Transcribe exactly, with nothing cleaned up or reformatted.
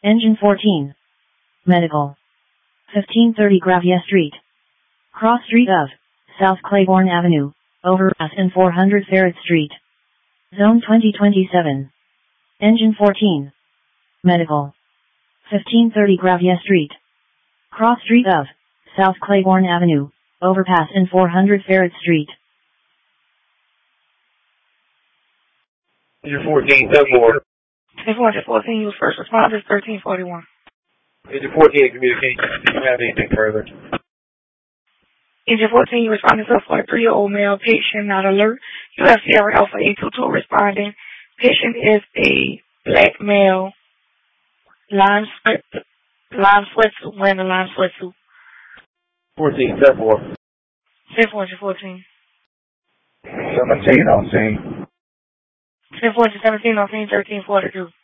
Engine fourteen. Medical. fifteen thirty Gravia Street. Cross Street of South Claiborne Avenue, overpass in four hundred Farrad Street. Zone twenty twenty-seven. Engine fourteen. Medical. fifteen thirty Gravia Street. Cross Street of South Claiborne Avenue, overpass in four hundred Farrad Street. Engine fourteen, seven more. ten four fourteen, you was first responders, thirteen forty-one. Engine fourteen, communication. Do you have anything further? Engine fourteen, you responding to a forty-three-year-old male patient, not alert. U F Sierra Alpha eight two two responding. Patient is a black male, lime sweat, lime sweatsuit, wearing a lime sweatsuit. fourteen, seven four. ten four fourteen. seventeen on scene. ten four seventeen on scene, thirteen forty-two.